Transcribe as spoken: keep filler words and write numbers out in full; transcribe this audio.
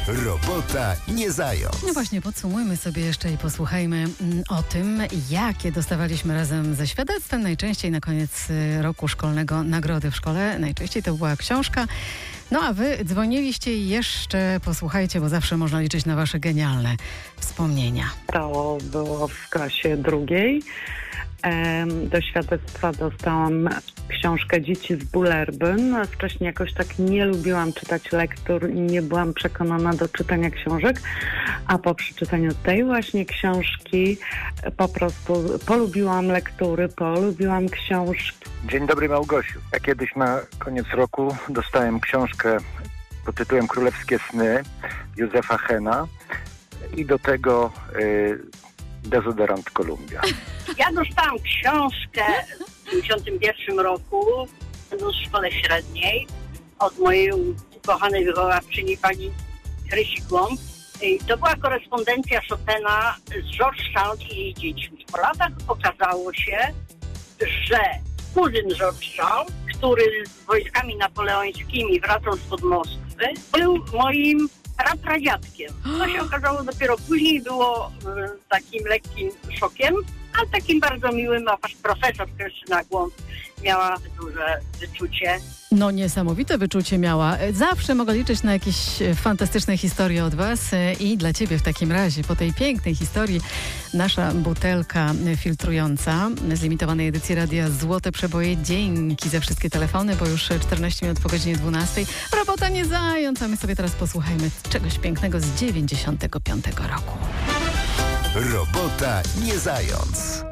Robota nie zając. No właśnie, podsumujmy sobie jeszcze i posłuchajmy mm, o tym, jakie dostawaliśmy razem ze świadectwem najczęściej na koniec y, roku szkolnego nagrody w szkole. Najczęściej to była książka. No a wy dzwoniliście i jeszcze posłuchajcie, bo zawsze można liczyć na wasze genialne wspomnienia. To było w klasie drugiej. Do świadectwa dostałam książkę Dzieci z Bullerbyn. Wcześniej jakoś tak nie lubiłam czytać lektur i nie byłam przekonana do czytania książek, a po przeczytaniu tej właśnie książki po prostu polubiłam lektury, polubiłam książki. Dzień dobry, Małgosiu. Ja kiedyś na koniec roku dostałem książkę pod tytułem Królewskie sny Józefa Hena i do tego y, dezodorant Columbia. Ja dostałam książkę w dziewięćdziesiątym pierwszym roku w szkole średniej od mojej ukochanej wychowawczyni pani Krysi Głąb. I to była korespondencja Chopina z George Sand i jej dziećmi. Po latach okazało się, że kuzyn George Sand, który z wojskami napoleońskimi wracał spod Moskwy, był moim prapradziadkiem. To się okazało dopiero później, było y, takim lekkim szokiem, ale takim bardzo miłym, a wasz profesor Krystyna Głąb miała duże wyczucie. No niesamowite wyczucie miała. Zawsze mogę liczyć na jakieś fantastyczne historie od was i dla ciebie w takim razie, po tej pięknej historii, nasza butelka filtrująca z limitowanej edycji Radia Złote Przeboje. Dzięki za wszystkie telefony, bo już czternaście minut po godzinie dwunastej. Robota nie zając, a my sobie teraz posłuchajmy czegoś pięknego z dziewięćdziesiątego piątego roku. Robota nie zając.